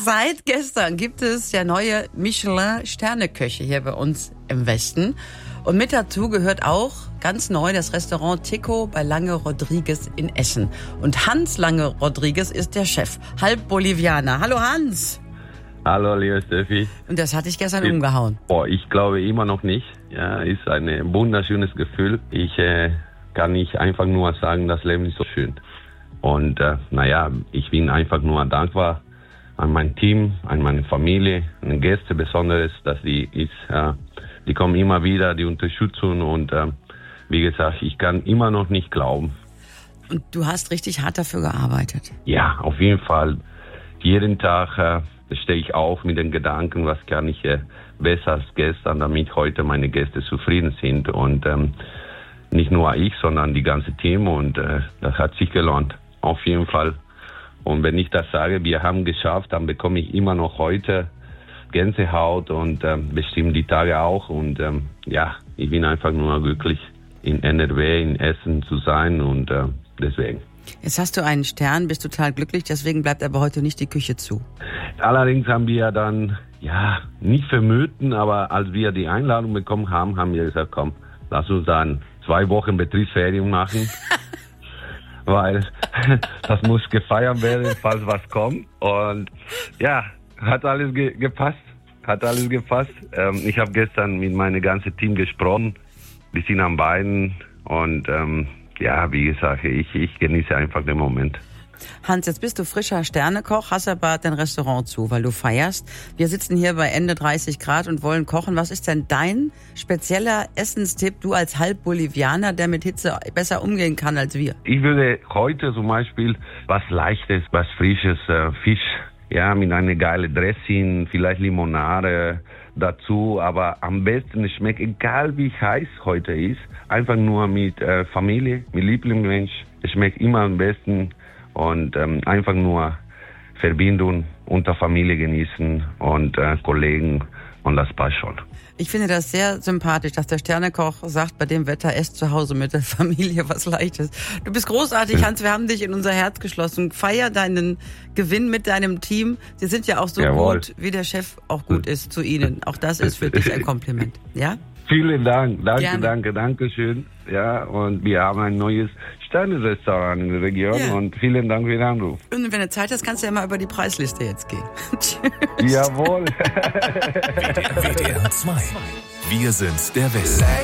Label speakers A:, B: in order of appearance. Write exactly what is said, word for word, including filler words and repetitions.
A: Seit gestern gibt es ja neue Michelin-Sterneköche hier bei uns im Westen. Und mit dazu gehört auch ganz neu das Restaurant Tico bei Lange Rodriguez in Essen. Und Hans Lange Rodriguez ist der Chef, halb Bolivianer. Hallo Hans.
B: Hallo, liebe Steffi.
A: Und das hat dich gestern ich, umgehauen.
B: Boah, ich glaube immer noch nicht. Ja, ist ein wunderschönes Gefühl. Ich äh, kann nicht einfach nur sagen, das Leben ist so schön. Und äh, naja, ich bin einfach nur dankbar an mein Team, an meine Familie, an die Gäste besonders, dass die ist, äh, die kommen immer wieder, die unterstützen und äh, wie gesagt, ich kann immer noch nicht glauben.
A: Und du hast richtig hart dafür gearbeitet?
B: Ja, auf jeden Fall. Jeden Tag äh, stehe ich auf mit den Gedanken, was kann ich äh, besser als gestern, damit heute meine Gäste zufrieden sind. Und ähm, nicht nur ich, sondern die ganze Team. Und äh, das hat sich gelohnt, auf jeden Fall. Und wenn ich das sage, wir haben geschafft, dann bekomme ich immer noch heute Gänsehaut und ähm, bestimmt die Tage auch. Und ähm, ja, ich bin einfach nur glücklich, in N R W, in Essen zu sein und äh, deswegen.
A: Jetzt hast du einen Stern, bist total glücklich, deswegen bleibt aber heute nicht die Küche zu.
B: Allerdings haben wir dann, ja, nicht vermuten, aber als wir die Einladung bekommen haben, haben wir gesagt, komm, lass uns dann zwei Wochen Betriebsferien machen. Weil das muss gefeiert werden, falls was kommt. Und ja, hat alles ge- gepasst. Hat alles gepasst. Ähm, ich habe gestern mit meinem ganzen Team gesprochen. Die sind am Beinen. Und ähm, ja, wie gesagt, ich, ich genieße einfach den Moment.
A: Hans, jetzt bist du frischer Sternekoch, hast aber dein Restaurant zu, weil du feierst. Wir sitzen hier bei Ende dreißig Grad und wollen kochen. Was ist denn dein spezieller Essenstipp, du als Halb-Bolivianer, der mit Hitze besser umgehen kann als wir?
B: Ich würde heute zum Beispiel was Leichtes, was Frisches, äh, Fisch, ja, mit einer geilen Dressing, vielleicht Limonade dazu. Aber am besten schmeckt, egal wie heiß heute ist, einfach nur mit äh, Familie, mit Lieblingsmensch. Es schmeckt immer am besten. Und ähm, einfach nur Verbindung unter Familie genießen und äh, Kollegen und das passt schon.
A: Ich finde das sehr sympathisch, dass der Sternekoch sagt, bei dem Wetter esst zu Hause mit der Familie was Leichtes. Du bist großartig, Hans, wir haben dich in unser Herz geschlossen. Feier deinen Gewinn mit deinem Team. Sie sind ja auch so Jawohl. Gut, wie der Chef auch gut ist zu Ihnen. Auch das ist für dich ein Kompliment, ja?
B: Vielen Dank, danke,
A: Gerne.
B: danke, danke schön. Ja, und wir haben ein neues Sterne-Restaurant in der Region ja. Und vielen Dank für den Anruf.
A: Und wenn du Zeit hast, kannst du ja mal über die Preisliste jetzt gehen.
B: Jawohl.
C: W D R zwei. Wir sind der Westen.